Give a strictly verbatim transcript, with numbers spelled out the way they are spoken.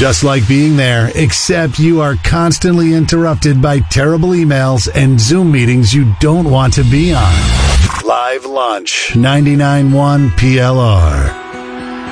just like being there, except you are constantly interrupted by terrible emails and Zoom meetings you don't want to be on. Live Lunch, ninety-nine point one P L R.